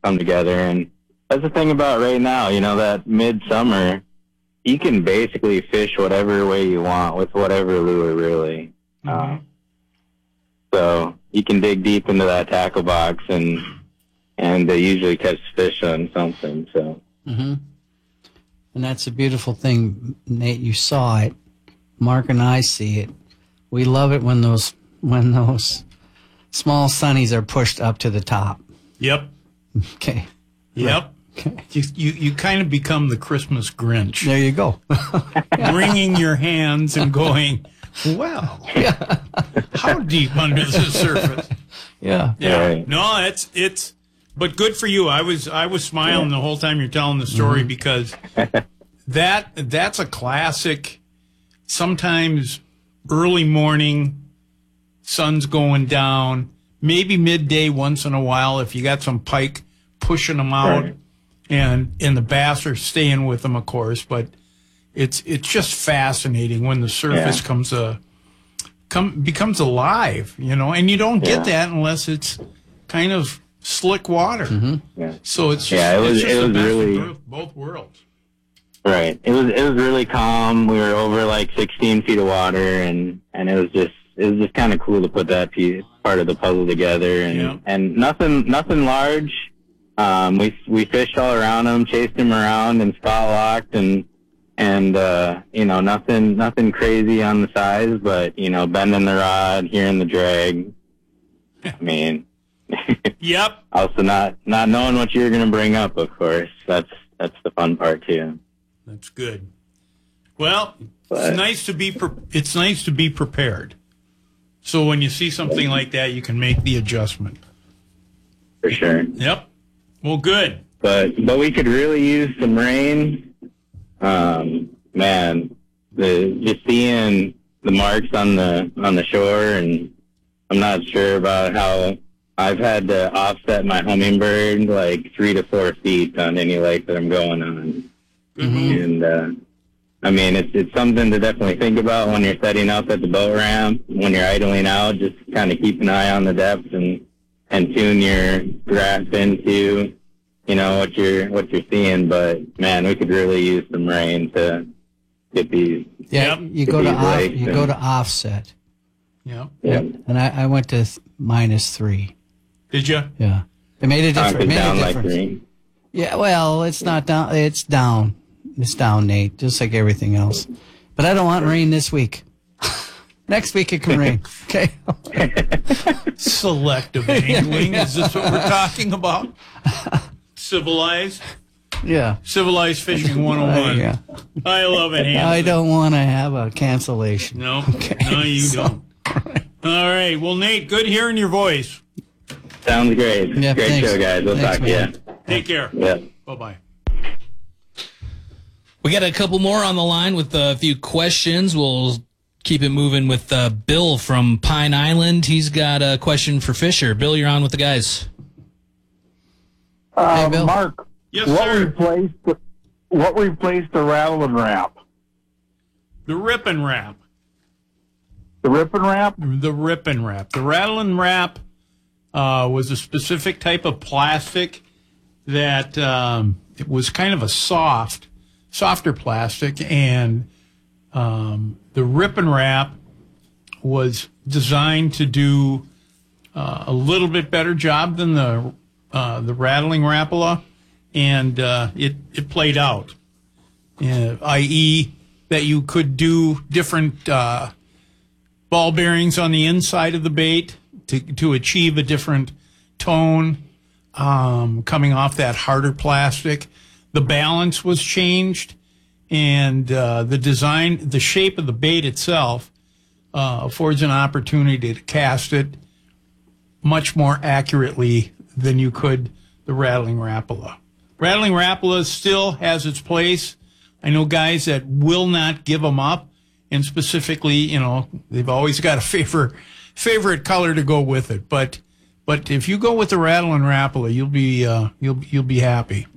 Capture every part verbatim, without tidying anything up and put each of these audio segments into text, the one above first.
come together. And that's the thing about right now, you know, that midsummer, you can basically fish whatever way you want with whatever lure, really. Mm-hmm. Um, so you can dig deep into that tackle box and and they usually catch fish on something. So, mm-hmm. And that's a beautiful thing, Nate. You saw it. Mark and I see it. We love it when those when those small sunnies are pushed up to the top. Yep. Okay. Yep. Okay. You, you you kind of become the Christmas Grinch. There you go. Wringing your hands and going, wow, yeah. How deep under the surface? Yeah. Yeah. Right. No, it's it's. But good for you. I was I was smiling the whole time you're telling the story mm-hmm. because that that's a classic. Sometimes early morning, sun's going down, maybe midday once in a while if you got some pike pushing them out, right. and and the bass are staying with them, of course. But it's it's just fascinating when the surface yeah. comes a come becomes alive, you know, and you don't get yeah. that unless it's kind of slick water. Mm-hmm. Yeah. So it's just, yeah, it was, it's just it was the best really, of both worlds. Right. It was it was really calm. We were over like sixteen feet of water, and, and it was just it was just kind of cool to put that piece, part of the puzzle together, and yeah. and nothing nothing large. Um, we we fished all around them, chased them around, and spot locked, and and uh, you know nothing nothing crazy on the size, but you know bending the rod, hearing the drag. I mean. Yep. Also, not not knowing what you're going to bring up, of course. That's that's the fun part too. That's good. Well, but, it's nice to be pre- it's nice to be prepared. So when you see something like that, you can make the adjustment. For sure. Yep. Well, good. But but we could really use some rain. Um, man, the just seeing the marks on the on the shore, and I'm not sure about how. I've had to offset my hummingbird like three to four feet on any lake that I'm going on. Mm-hmm. And, uh, I mean, it's, it's something to definitely think about when you're setting up at the boat ramp, when you're idling out, just kind of keep an eye on the depth and, and tune your grasp into, you know, what you're, what you're seeing. But man, we could really use some rain to get these. Yeah. You go to, off, you go to offset. Yeah. Yeah. And I, I went to th- minus three. Did you? Yeah. It made a difference. It made down a like difference. three. Yeah, well, it's not down. It's down. It's down, Nate, just like everything else. But I don't want rain this week. Next week it can rain. Okay. Selective angling. Is this what we're talking about? Civilized? Yeah. Civilized fishing one oh one. Uh, yeah. I love it, Hanson. I don't want to have a cancellation. No. Okay. No, you So, don't. All right. Well, Nate, good hearing your voice. Sounds great. Yeah, great thanks. show, guys. We'll Thanks, talk to you. man. Take care. Yeah. Bye-bye. We got a couple more on the line with a few questions. We'll keep it moving with uh, Bill from Pine Island. He's got a question for Fisher. Bill, you're on with the guys. Uh, Hey, Bill. Mark, Yes, what sir. replaced the, what replaced the rattle and wrap? The rip and wrap. The rip and wrap? The rip and wrap. The rattle and wrap uh, was a specific type of plastic that um, it was kind of a soft, softer plastic, and um, the rip and wrap was designed to do uh, a little bit better job than the uh, the rattling Rapala, and uh, it it played out, uh, that is, that you could do different uh, ball bearings on the inside of the bait to to achieve a different tone um, coming off that harder plastic. The balance was changed, and uh, the design, the shape of the bait itself uh, affords an opportunity to cast it much more accurately than you could the rattling Rapala. Rattling Rapala still has its place. I know guys that will not give them up, and specifically, you know, they've always got a favorite favorite color to go with it. But but if you go with the rattling Rapala, you'll be uh, you'll you'll be happy.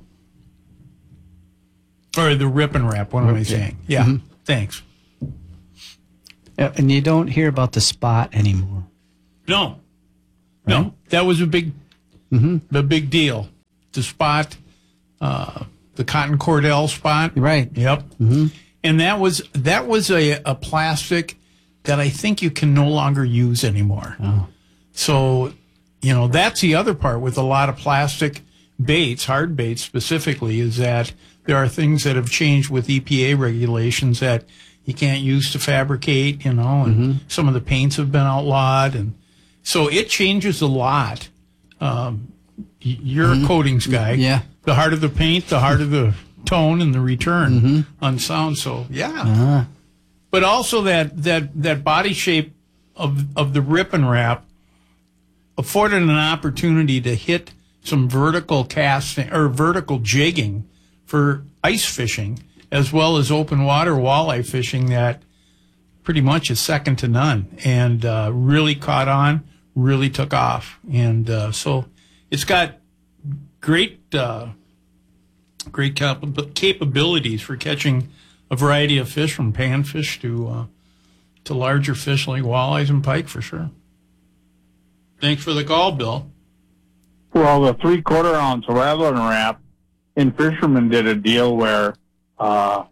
Or the rip and wrap. What am I saying? Yeah. Mm-hmm. Thanks. Yeah, and you don't hear about the spot anymore. No, no, that was a big, Mm-hmm. a big deal. the spot, uh, the cotton cordell spot. Right. Yep. Mm-hmm. And that was that was a, a plastic that I think you can no longer use anymore. Oh. So, you know, that's the other part with a lot of plastic baits, hard baits specifically, is that there are things that have changed with E P A regulations that you can't use to fabricate, you know, and mm-hmm. some of the paints have been outlawed. And so it changes a lot. Um, you're mm-hmm. a coatings guy. Yeah. The harder the paint, the harder the tone and the return mm-hmm. on sound. So, yeah. Uh-huh. But also that, that, that body shape of, of the Rip and Wrap afforded an opportunity to hit some vertical casting or vertical jigging for ice fishing, as well as open water walleye fishing that pretty much is second to none, and uh, really caught on, really took off. And uh, so it's got great uh, great cap- capabilities for catching a variety of fish, from panfish to uh, to larger fish like walleyes and pike, for sure. Thanks for the call, Bill. Well, the three-quarter ounce rattling wrap, and Fisherman did a deal where uh,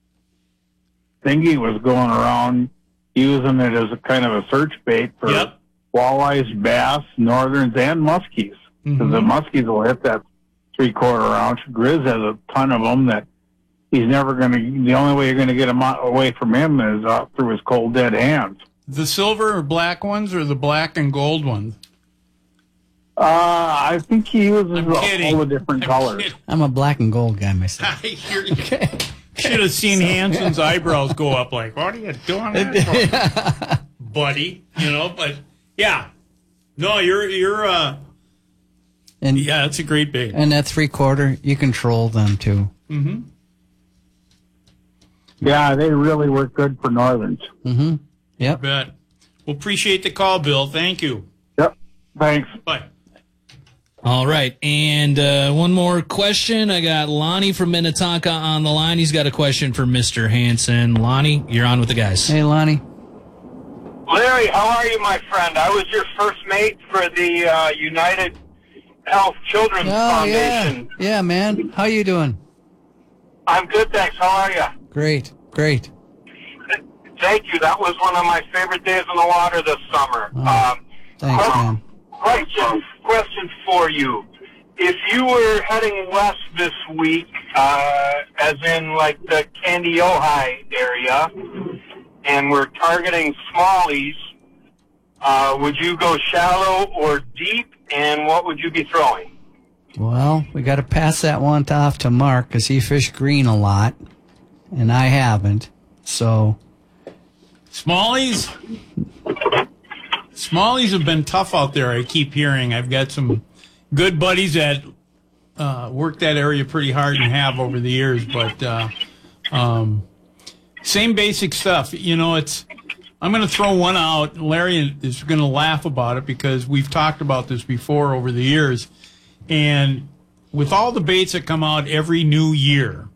Thingy was going around using it as a kind of a search bait for yep. walleyes, bass, northerns, and muskies. Because mm-hmm. the muskies will hit that three-quarter ounce. Grizz has a ton of them that he's never going to, the only way you're going to get them away from him is uh, through his cold, dead hands. The silver or black ones, or the black and gold ones? Uh, I think he uses I'm all kidding. the different I'm colors. kidding. I'm a black and gold guy myself. okay. Should have seen Hanson's eyebrows go up like, what are you doing that for, buddy? You know, but yeah. No, you're, you're, uh, and yeah, that's a great bait. And that three quarter, you control them too. Mm-hmm. Yeah, they really work good for northerns. Mm-hmm. Yep. I bet. Well, appreciate the call, Bill. Thank you. Yep. Thanks. Bye. All right, and uh, one more question. I got Lonnie from Minnetonka on the line. He's got a question for Mister Hanson. Lonnie, you're on with the guys. Hey, Lonnie. Larry, how are you, my friend? I was your first mate for the uh, United Health Children's oh, Foundation. Yeah. yeah, man. How you doing? I'm good, thanks. How are you? Great, great. Thank you. That was one of my favorite days in the water this summer. Oh, um, thanks, question, man. Question, question for you. If you were heading west this week, uh, as in like the Candy Ojai area, and we're targeting smallies, uh, would you go shallow or deep, and what would you be throwing? Well, we got to pass that one off to Mark because he fished green a lot, and I haven't. So, Smallies, Smallies have been tough out there. I keep hearing. I've got some good buddies that uh, work that area pretty hard and have over the years, but uh, um, same basic stuff. You know, it's. I'm going to throw one out. Larry is going to laugh about it because we've talked about this before over the years. And with all the baits that come out every new year,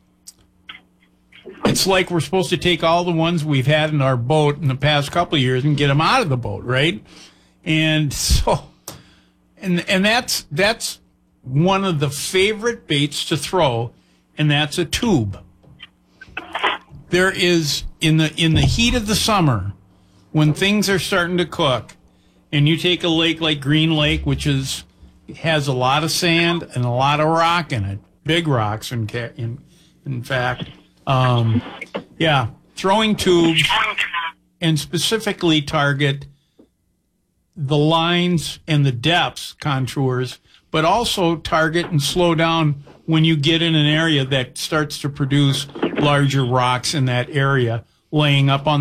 it's like we're supposed to take all the ones we've had in our boat in the past couple of years and get them out of the boat, right? And so, and and that's that's one of the favorite baits to throw, and that's a tube. There is in the in the heat of the summer, when things are starting to cook, and you take a lake like Green Lake, which is has a lot of sand and a lot of rock in it, big rocks in in in fact. Um, yeah, throwing tubes and specifically target the lines and the depths contours, but also target and slow down when you get in an area that starts to produce larger rocks in that area, laying up on